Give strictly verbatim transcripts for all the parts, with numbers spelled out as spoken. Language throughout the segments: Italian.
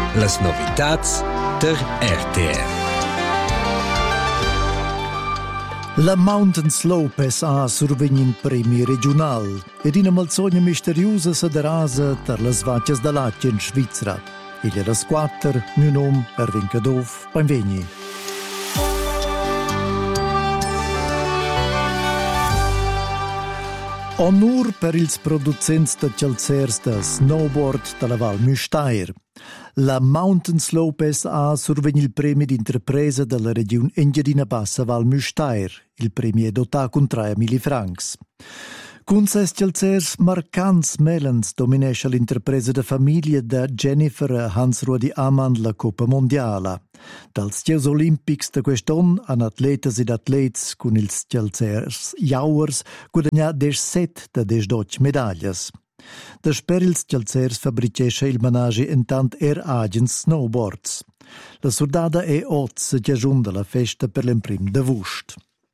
Las novitats der R T R. La Mountain Slope ha survegnin premi regional ed in malsogna misteriosa saderasa ter las vaccias da Laccia in Svizzera. Il era squatter, mio nome Erwin Kadov, benvegni. Onur per ils producents de calzers de snowboard de la Val Müstair. La Mountain Slope ha survegni il premio di intrapresa della regione Engadina Bassa Val Müstair. Il premio è dotato con tremila francs. Con ses calzers marcants melens dominesce l'interpresa de famiglia de Jennifer Hans-Rudi Amann la Coppa Mondiala. Dals Giochi Olimpics de quest'anno han atletas ed atlets con ils calzers jauers guadagnat diciassette da diciotto medaglias. Desper ils calzers fabricesce il manage intant er agents snowboards. La surdada è oz che giunta la festa per l'imprim de Vust.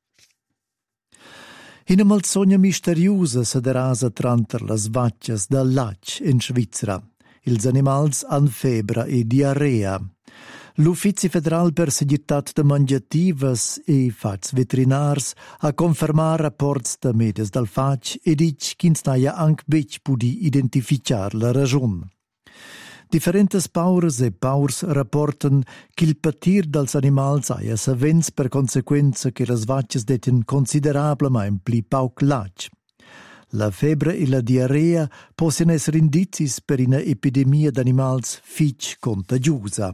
In una malsogna misteriosa saderasa tranter las vaccias dal Lac in Svizzera. Ils animals han febra e diarrea. L'Uffizi Federal per Seguretat de Mangiativas e Fats Veterinars ha confermat rapports de medias dal fac e dic ch'ins naia anc bec pudi identificar la ragion. Differentes paures e paurs rapporten ch'il patir dels animals aia savents per consequenza che las vaccias deten considerablemein pli pauc lac. La febbre e la diarrea possono essere indicis per una epidemia d'animals fich contagiosa.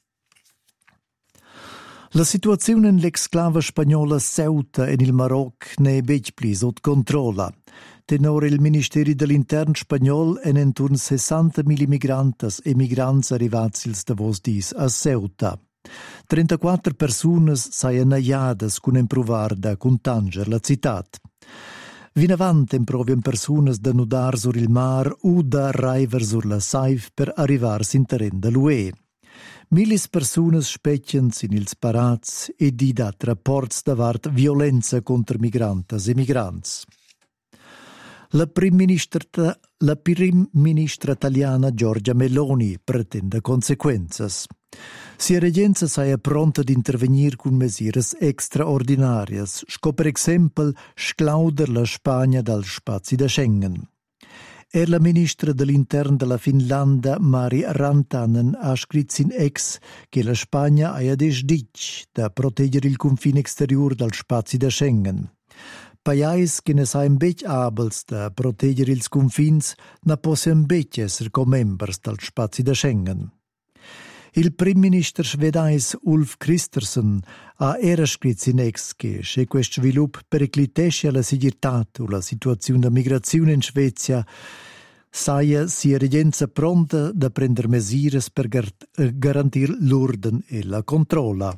La situazione in l'exclave spagnola Ceuta e nel Maroc ne è bec pli sotto controlla. Tenore il Ministeri dell'Intern spagnol en intorno sessantamila migrantes e migrants arrivats ils davos dis a Ceuta. trentaquattro personas saien naiadas cun improvar da contanger la citat. Vinavant improvian personas da nudar sur il mar o da raiver sur la Saif per arrivar sin terren da l'U E. Milis personas specchians in ils parats e di dat rapports davart violenza contra migrantes e migrants. La prim ministra, la prim ministra italiana Giorgia Meloni pretende consequenzas. Sia regenza saia pronta ad intervenir con mesures extraordinarias, sco per exempel sclauder la Spagna dal spazi da Schengen. Er la ministra dell'Intern della Finlandia, Mari Rantanen, ha scritto in ex che la Spagna ha desdic da proteggere il confine exterior dal spazi da Schengen. Pajais che ne sain bec abels da proteggere ils confins na possono bec esser com members dal spazi da Schengen. Il prim minister svedais Ulf Kristersson ha era scritto in ex che se questo sviluppo periclitesce la sicurezza o la situazione da migrazione in Svezia saia sia regenza pronta da prendere misure per gar- garantire l'ordine e la controlla.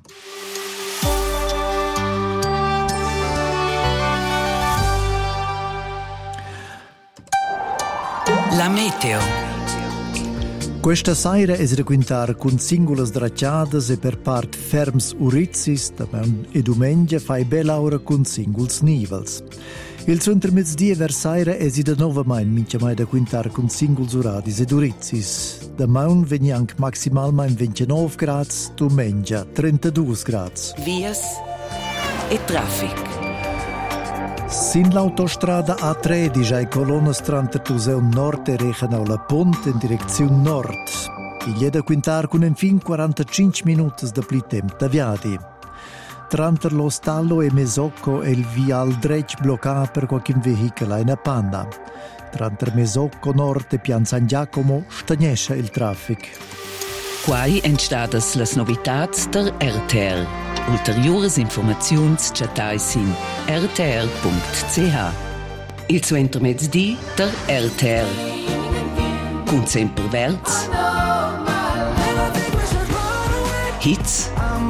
La meteo. Questa sera es requintar con singulas dracciadas e per part ferms urizis, e domenica fai bella ora con singuls nivels. Il suo intermezdia versaire es da nova main mincha mai da quintar con singuls uradis ed urizis. Da maun veni anche maximalmein ventinove grads, domenica trentadue grads. Vias e traffic. Sin l'autostrada A tredici ai colonnas trantertuseu nord e recano la ponte in direzione nord. Il è da quintar con infin quarantacinque minuti da pli temp da viadi. Tranter lo stallo e Mesocco e il vial dretg bloccato per qualche veicolo in panna. Tranter Mesocco nord e Pian San Giacomo stagnesce il traffic. Quai entstadas las novitats der R T R. Ulteriores informaziuns chatais in r t r punct c h. Il suo intermezdi der R T R. Con sempre verz. Hits.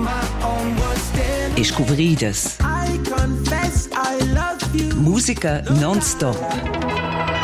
E scoveridas. Musica non-stop.